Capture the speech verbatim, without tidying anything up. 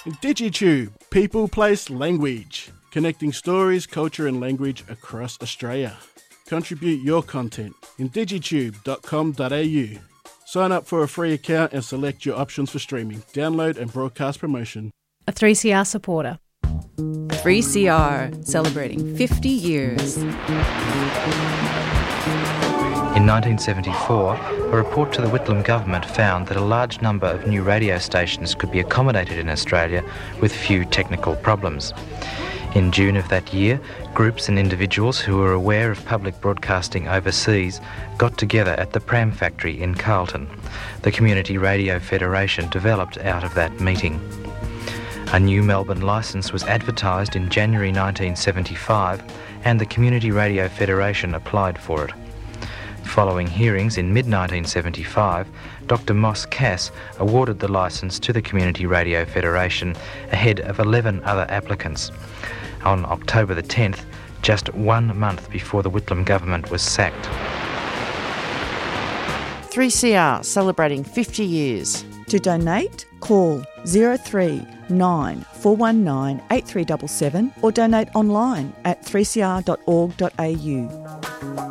DigiTube, People, Place, Language. Connecting stories, culture and language across Australia. Contribute your content in digitube dot com dot a u. Sign up for a free account and select your options for streaming, download and broadcast promotion. A three C R supporter. three C R, celebrating fifty years. In nineteen seventy-four, a report to the Whitlam government found that a large number of new radio stations could be accommodated in Australia with few technical problems. In June of that year, groups and individuals who were aware of public broadcasting overseas got together at the Pram Factory in Carlton. The Community Radio Federation developed out of that meeting. A new Melbourne licence was advertised in January nineteen seventy-five and the Community Radio Federation applied for it. Following hearings in mid nineteen seventy-five, Doctor Moss Cass awarded the licence to the Community Radio Federation ahead of eleven other applicants. On October the tenth, just one month before the Whitlam government was sacked. three C R celebrating fifty years. To donate, call zero three nine four one nine eight three seven seven or donate online at three c r dot org dot a u.